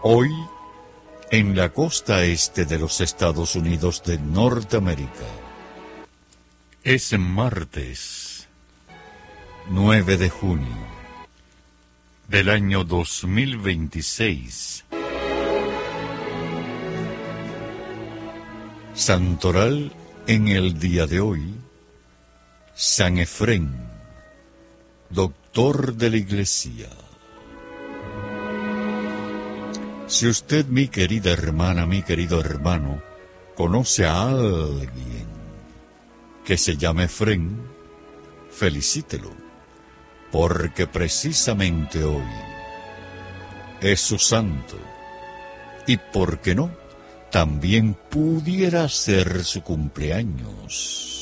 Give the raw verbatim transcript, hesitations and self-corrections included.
Hoy, en la costa este de los Estados Unidos de Norteamérica, es martes nueve de junio del año dos mil veintiséis. Santoral en el día de hoy: San Efrén, doctor de la Iglesia. Si usted, mi querida hermana, mi querido hermano, conoce a alguien que se llame Efrén, felicítelo, porque precisamente hoy es su santo, y por qué no, también pudiera ser su cumpleaños.